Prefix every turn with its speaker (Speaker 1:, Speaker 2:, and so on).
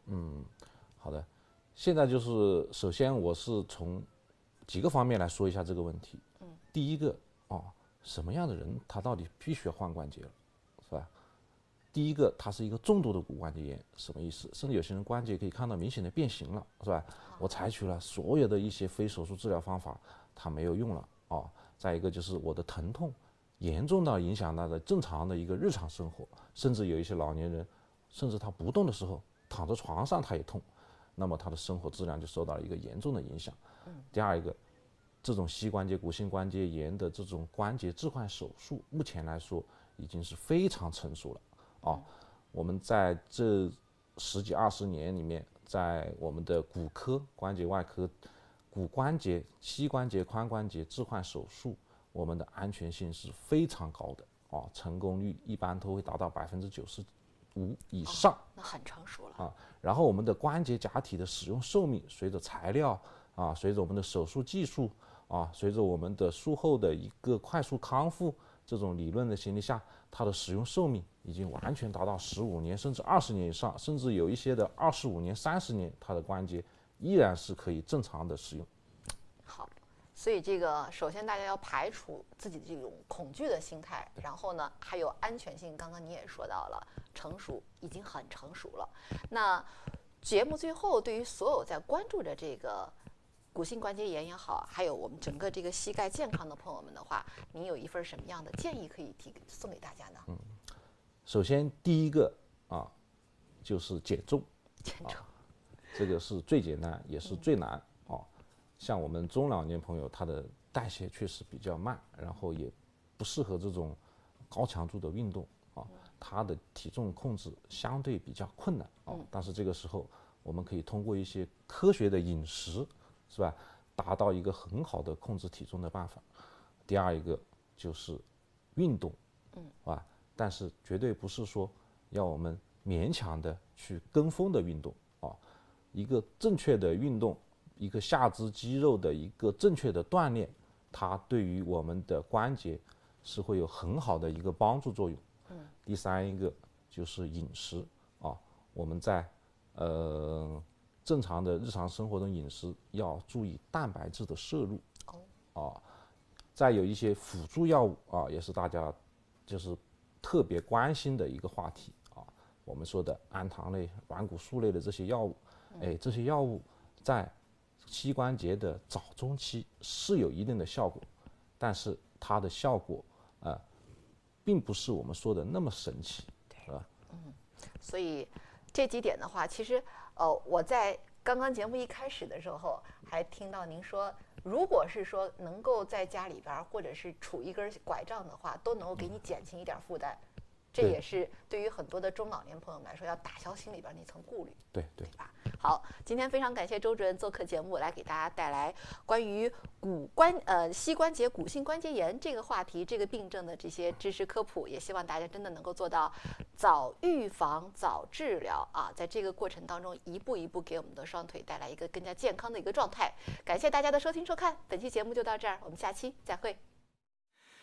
Speaker 1: 好的，现在就是首先我是从几个方面来说一下这个问题。第一个什么样的人他到底必须要换关节了，是吧？第一个，它是一个重度的骨关节炎，什么意思？甚至有些人关节可以看到明显的变形了，是吧？我采取了所有的一些非手术治疗方法，它没有用了再一个就是我的疼痛严重到影响他的正常的一个日常生活，甚至有一些老年人，甚至他不动的时候躺在床上他也痛，那么他的生活质量就受到了一个严重的影响。第二一个，这种膝关节骨性关节炎的这种关节置换手术，目前来说已经是非常成熟了我们在这10几20年里面，在我们的骨科、关节外科、骨关节、膝关节、髋关节置换手术，我们的安全性是非常高的成功率一般都会达到95%以上，
Speaker 2: 那很成熟了
Speaker 1: 然后我们的关节假体的使用寿命，随着材料随着我们的手术技术随着我们的术后的一个快速康复这种理论的前提下，它的使用寿命已经完全达到15年甚至20年以上，甚至有一些的25年、30年，它的关节依然是可以正常的使用。
Speaker 2: 好，所以这个首先大家要排除自己的这种恐惧的心态，然后呢还有安全性，刚刚你也说到了，成熟已经很成熟了。那节目最后，对于所有在关注着这个骨性关节炎也好，还有我们整个这个膝盖健康的朋友们的话，您有一份什么样的建议可以送给大家呢？
Speaker 1: 首先第一个就是减重，这个是最简单也是最难像我们中老年朋友，他的代谢确实比较慢，然后也不适合这种高强度的运动他的体重控制相对比较困难但是这个时候我们可以通过一些科学的饮食，是吧，达到一个很好的控制体重的办法。第二一个就是运动但是绝对不是说要我们勉强的去跟风的运动一个正确的运动，一个下肢肌肉的一个正确的锻炼，它对于我们的关节是会有很好的一个帮助作用。第三一个就是饮食我们在正常的日常生活中饮食要注意蛋白质的摄入再有一些辅助药物也是大家就是特别关心的一个话题我们说的氨糖类、软骨素类的这些药物，这些药物在膝关节的早中期是有一定的效果，但是它的效果并不是我们说的那么神奇，是吧？
Speaker 2: 所以这几点的话，其实我在刚刚节目一开始的时候还听到您说，如果是说能够在家里边或者是杵一根拐杖的话，都能够给你减轻一点负担。这也是对于很多的中老年朋友们来说，要打消心里边那层顾虑，
Speaker 1: 对
Speaker 2: 吧？好，今天非常感谢周主任做客节目，来给大家带来关于膝关节骨性关节炎这个话题、这个病症的这些知识科普，也希望大家真的能够做到早预防、早治疗在这个过程当中，一步一步给我们的双腿带来一个更加健康的一个状态。感谢大家的收听收看，本期节目就到这儿，我们下期再会。